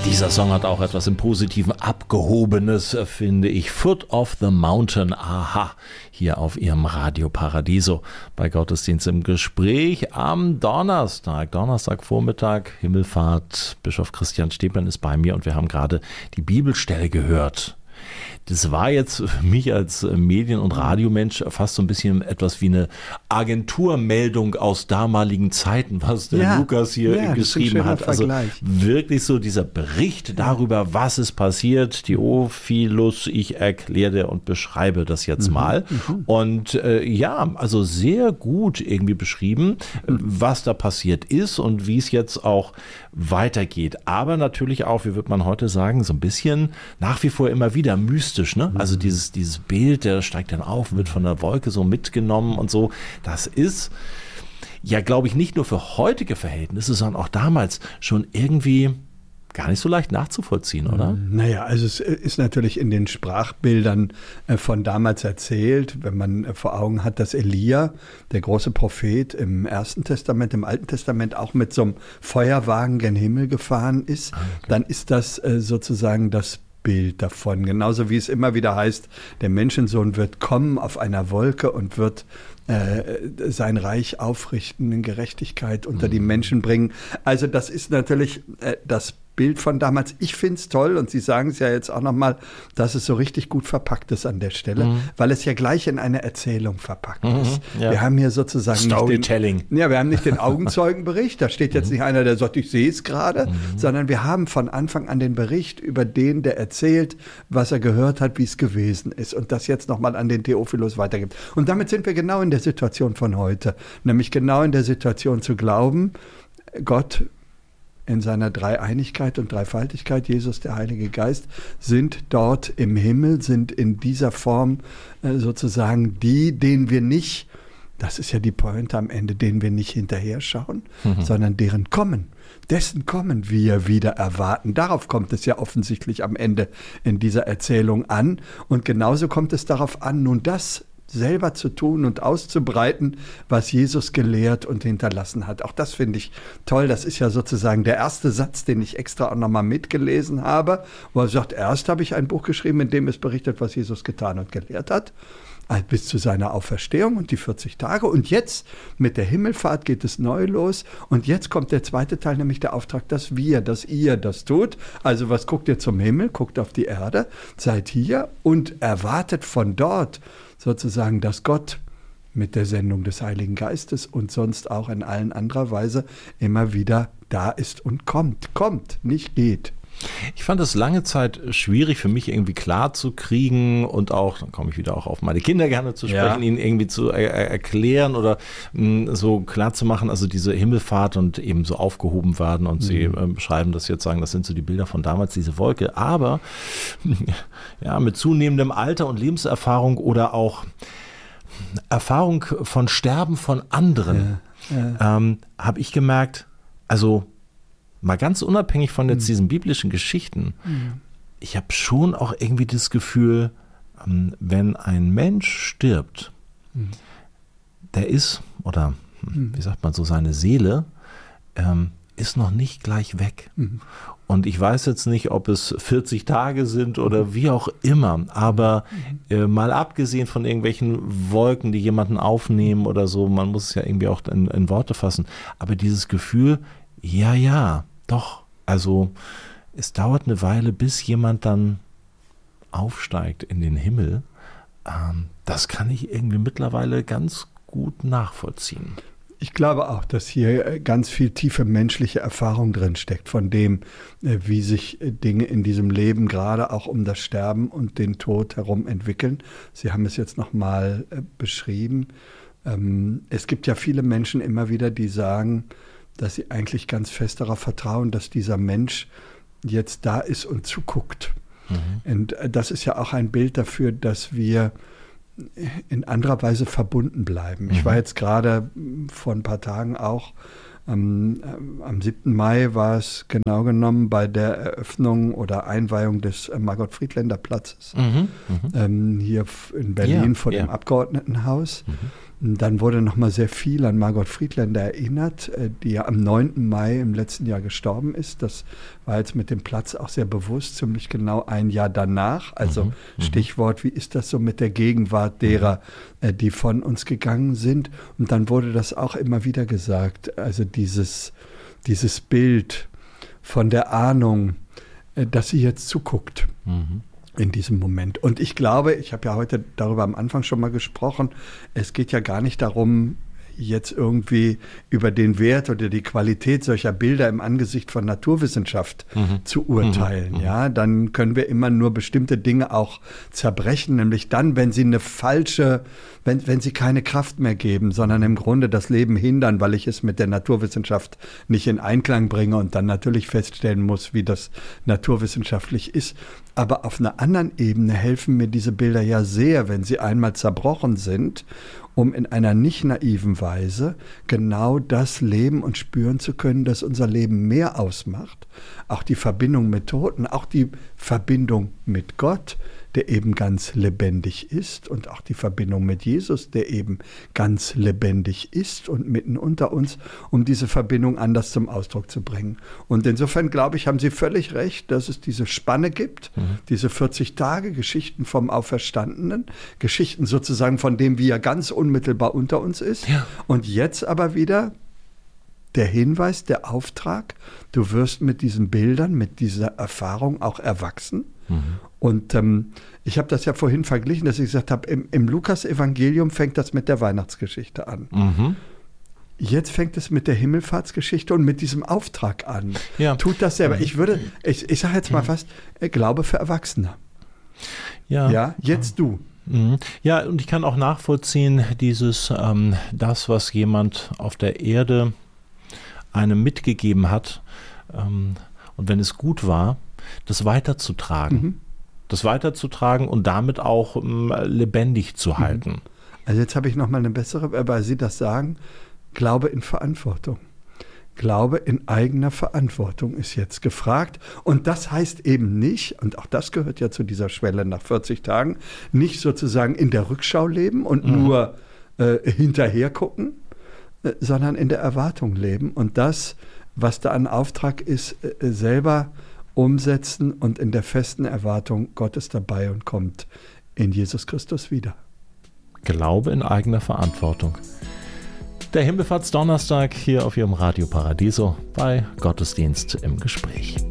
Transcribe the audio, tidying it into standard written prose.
Dieser Song hat auch etwas im Positiven Abgehobenes, finde ich. Foot of the Mountain, aha, hier auf Ihrem Radio Paradiso bei Gottesdienst im Gespräch am Donnerstagvormittag, Himmelfahrt. Bischof Christian Stephan ist bei mir und wir haben gerade die Bibelstelle gehört. Das war jetzt für mich als Medien- und Radiomensch fast so ein bisschen etwas wie eine Agenturmeldung aus damaligen Zeiten, was der Lukas hier geschrieben hat. Also wirklich so dieser Bericht darüber, was ist passiert. Theophilus, ich erkläre und beschreibe das jetzt mal. Und also sehr gut irgendwie beschrieben, was da passiert ist und wie es jetzt auch weitergeht. Aber natürlich auch, wie wird man heute sagen, so ein bisschen nach wie vor immer wieder mystisch, ne? Also dieses Bild, der steigt dann auf, wird von der Wolke so mitgenommen und so. Das ist ja, glaube ich, nicht nur für heutige Verhältnisse, sondern auch damals schon irgendwie gar nicht so leicht nachzuvollziehen, oder? Naja, also es ist natürlich in den Sprachbildern von damals erzählt, wenn man vor Augen hat, dass Elia, der große Prophet im Ersten Testament, im Alten Testament auch mit so einem Feuerwagen gen Himmel gefahren ist, dann ist das sozusagen das Bild davon. Genauso wie es immer wieder heißt, der Menschensohn wird kommen auf einer Wolke und wird sein Reich aufrichten, in Gerechtigkeit unter die Menschen bringen. Also das ist natürlich das Bild von damals. Ich finde es toll und Sie sagen es ja jetzt auch nochmal, dass es so richtig gut verpackt ist an der Stelle, weil es ja gleich in eine Erzählung verpackt ist. Ja. Wir haben hier sozusagen Storytelling. wir haben nicht den Augenzeugenbericht, da steht jetzt nicht einer, der sagt, ich sehe es gerade, sondern wir haben von Anfang an den Bericht über den, der erzählt, was er gehört hat, wie es gewesen ist und das jetzt nochmal an den Theophilus weitergibt. Und damit sind wir genau in der Situation von heute, nämlich genau in der Situation zu glauben, Gott in seiner Dreieinigkeit und Dreifaltigkeit, Jesus, der Heilige Geist, sind dort im Himmel, sind in dieser Form sozusagen die, denen wir nicht, das ist ja die Pointe am Ende, denen wir nicht hinterher schauen, sondern dessen Kommen wir wieder erwarten. Darauf kommt es ja offensichtlich am Ende in dieser Erzählung an. Und genauso kommt es darauf an, nun das selber zu tun und auszubreiten, was Jesus gelehrt und hinterlassen hat. Auch das finde ich toll. Das ist ja sozusagen der erste Satz, den ich extra auch nochmal mitgelesen habe, wo er sagt, erst habe ich ein Buch geschrieben, in dem es berichtet, was Jesus getan und gelehrt hat, bis zu seiner Auferstehung und die 40 Tage. Und jetzt mit der Himmelfahrt geht es neu los. Und jetzt kommt der zweite Teil, nämlich der Auftrag, dass ihr das tut. Also was guckt ihr zum Himmel? Guckt auf die Erde, seid hier und erwartet von dort sozusagen, dass Gott mit der Sendung des Heiligen Geistes und sonst auch in allen anderer Weise immer wieder da ist und kommt, nicht geht. Ich fand es lange Zeit schwierig für mich irgendwie klar zu kriegen und auch, dann komme ich wieder auch auf meine Kinder gerne zu sprechen, ihnen irgendwie zu erklären oder so klar zu machen, also diese Himmelfahrt und eben so aufgehoben werden und sie beschreiben das jetzt, sagen, das sind so die Bilder von damals, diese Wolke, aber ja, mit zunehmendem Alter und Lebenserfahrung oder auch Erfahrung von Sterben von anderen, habe ich gemerkt, also mal ganz unabhängig von jetzt diesen biblischen Geschichten, ich habe schon auch irgendwie das Gefühl, wenn ein Mensch stirbt, der ist, oder wie sagt man so, seine Seele ist noch nicht gleich weg. Und ich weiß jetzt nicht, ob es 40 Tage sind oder wie auch immer, aber mal abgesehen von irgendwelchen Wolken, die jemanden aufnehmen oder so, man muss es ja irgendwie auch in Worte fassen, aber dieses Gefühl, doch, also es dauert eine Weile, bis jemand dann aufsteigt in den Himmel. Das kann ich irgendwie mittlerweile ganz gut nachvollziehen. Ich glaube auch, dass hier ganz viel tiefe menschliche Erfahrung drin steckt, von dem, wie sich Dinge in diesem Leben gerade auch um das Sterben und den Tod herum entwickeln. Sie haben es jetzt nochmal beschrieben. Es gibt ja viele Menschen immer wieder, die sagen, dass sie eigentlich ganz fest darauf vertrauen, dass dieser Mensch jetzt da ist und zuguckt. Und das ist ja auch ein Bild dafür, dass wir in anderer Weise verbunden bleiben. Ich war jetzt gerade vor ein paar Tagen auch, am 7. Mai war es genau genommen bei der Eröffnung oder Einweihung des Margot-Friedländer Platzes hier in Berlin vor dem Abgeordnetenhaus. Dann wurde nochmal sehr viel an Margot Friedländer erinnert, die ja am 9. Mai im letzten Jahr gestorben ist. Das war jetzt mit dem Platz auch sehr bewusst, ziemlich genau ein Jahr danach. Also Stichwort, wie ist das so mit der Gegenwart derer, die von uns gegangen sind? Und dann wurde das auch immer wieder gesagt, also dieses Bild von der Ahnung, dass sie jetzt zuguckt. In diesem Moment. Und ich glaube, ich habe ja heute darüber am Anfang schon mal gesprochen, es geht ja gar nicht darum, jetzt irgendwie über den Wert oder die Qualität solcher Bilder im Angesicht von Naturwissenschaft zu urteilen. Ja, dann können wir immer nur bestimmte Dinge auch zerbrechen, nämlich dann, wenn sie eine falsche, wenn sie keine Kraft mehr geben, sondern im Grunde das Leben hindern, weil ich es mit der Naturwissenschaft nicht in Einklang bringe und dann natürlich feststellen muss, wie das naturwissenschaftlich ist. Aber auf einer anderen Ebene helfen mir diese Bilder ja sehr, wenn sie einmal zerbrochen sind, um in einer nicht naiven Weise genau das leben und spüren zu können, das unser Leben mehr ausmacht. Auch die Verbindung mit Toten, auch die Verbindung mit Gott, der eben ganz lebendig ist, und auch die Verbindung mit Jesus, der eben ganz lebendig ist und mitten unter uns, um diese Verbindung anders zum Ausdruck zu bringen. Und insofern, glaube ich, haben Sie völlig recht, dass es diese Spanne gibt, diese 40 Tage, Geschichten vom Auferstandenen, Geschichten sozusagen von dem, wie er ganz unmittelbar unter uns ist. Ja. Und jetzt aber wieder der Hinweis, der Auftrag, du wirst mit diesen Bildern, mit dieser Erfahrung auch erwachsen. Und ich habe das ja vorhin verglichen, dass ich gesagt habe, im Lukas-Evangelium fängt das mit der Weihnachtsgeschichte an. Jetzt fängt es mit der Himmelfahrtsgeschichte und mit diesem Auftrag an. Ja. Tut das selber. Ich sage jetzt mal fast, Glaube für Erwachsene. Ja, jetzt du. Ja, und ich kann auch nachvollziehen, das, was jemand auf der Erde einem mitgegeben hat, und wenn es gut war, das weiterzutragen. Das weiterzutragen und damit auch lebendig zu halten. Also jetzt habe ich noch mal eine bessere, weil Sie das sagen, Glaube in Verantwortung. Glaube in eigener Verantwortung ist jetzt gefragt. Und das heißt eben nicht, und auch das gehört ja zu dieser Schwelle nach 40 Tagen, nicht sozusagen in der Rückschau leben und nur hinterher gucken, sondern in der Erwartung leben. Und das, was da ein Auftrag ist, selber umsetzen und in der festen Erwartung, Gott ist dabei und kommt in Jesus Christus wieder. Glaube in eigener Verantwortung. Der Himmelfahrtsdonnerstag hier auf Ihrem Radio Paradiso bei Gottesdienst im Gespräch.